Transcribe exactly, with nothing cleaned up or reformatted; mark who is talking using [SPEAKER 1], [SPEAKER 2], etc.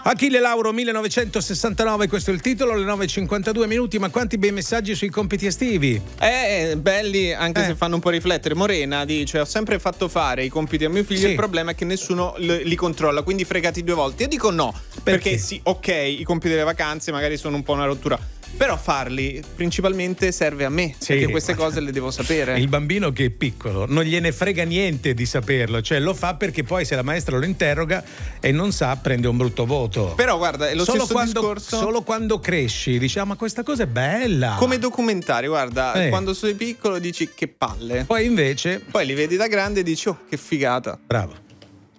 [SPEAKER 1] Achille Lauro millenovecentosessantanove, questo è il titolo, le nove e cinquantadue minuti. Ma quanti bei messaggi sui compiti estivi.
[SPEAKER 2] Eh, belli, anche
[SPEAKER 1] Eh.
[SPEAKER 2] se fanno un po' riflettere. Morena dice: ho sempre fatto fare i compiti a mio figlio,
[SPEAKER 1] Sì.
[SPEAKER 2] il problema è che nessuno l- li controlla, quindi fregati due volte. Io dico no, perché?
[SPEAKER 1] Perché?
[SPEAKER 2] sì, ok, i compiti delle vacanze magari sono un po' una rottura, però farli principalmente serve a me,
[SPEAKER 1] Sì,
[SPEAKER 2] perché queste
[SPEAKER 1] guarda,
[SPEAKER 2] cose le devo sapere.
[SPEAKER 1] il bambino che è piccolo non gliene frega niente di saperlo, cioè lo fa perché poi se la maestra lo interroga e non sa, prende un brutto voto.
[SPEAKER 2] Però guarda, è lo
[SPEAKER 1] solo
[SPEAKER 2] stesso
[SPEAKER 1] quando,
[SPEAKER 2] discorso.
[SPEAKER 1] solo quando cresci diciamo: ma questa cosa è bella.
[SPEAKER 2] Come documentari, guarda,
[SPEAKER 1] Eh.
[SPEAKER 2] quando sei piccolo dici che palle,
[SPEAKER 1] Poi invece,
[SPEAKER 2] poi li vedi da grande e dici oh che figata.
[SPEAKER 1] bravo.